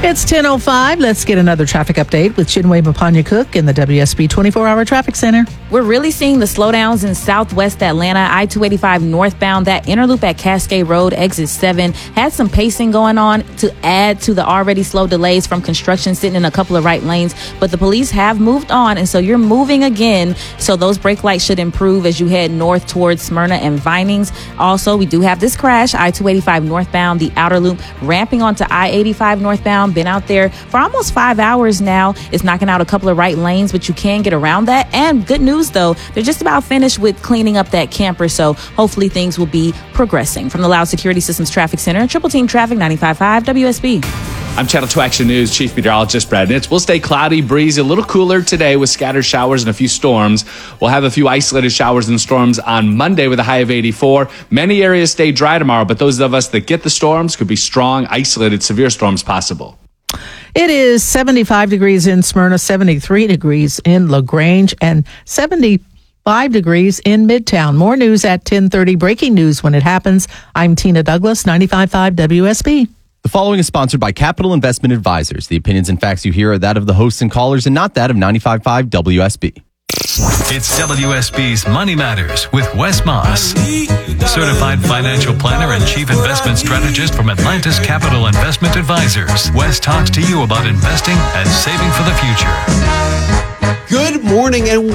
It's 10:05. Let's get another traffic update with Chinwe Mapanya-Cook in the WSB 24-hour traffic center. We're really seeing the slowdowns in southwest Atlanta, I-285 northbound. That inner loop at Cascade Road, exit 7, had some pacing going on to add to the already slow delays from construction sitting in a couple of right lanes. But the police have moved on, and so you're moving again. So those brake lights should improve as you head north towards Smyrna and Vinings. Also, we do have this crash, I-285 northbound, the outer loop ramping onto I-85 northbound. Been out there for almost 5 hours now. It's knocking out a couple of right lanes, but you can get around that. And good news, though, they're just about finished with cleaning up that camper, so hopefully things will be progressing. From the Loud Security Systems Traffic Center, Triple Team Traffic 95.5 WSB. I'm Channel 2 Action News Chief Meteorologist Brad Nitz. We'll stay cloudy, breezy, a little cooler today with scattered showers and a few storms. We'll have a few isolated showers and storms on Monday with a high of 84. Many areas stay dry tomorrow, but those of us that get the storms could be strong, isolated, severe storms possible. It is 75 degrees in Smyrna, 73 degrees in LaGrange, and 75 degrees in Midtown. More news at 10:30. Breaking news when it happens. I'm Tina Douglas, 95.5 WSB. The following is sponsored by Capital Investment Advisors. The opinions and facts you hear are that of the hosts and callers and not that of 95.5 WSB. It's WSB's Money Matters with Wes Moss, certified financial planner and chief investment strategist from Atlantis Capital Investment Advisors. Wes talks to you about investing and saving for the future. Good morning and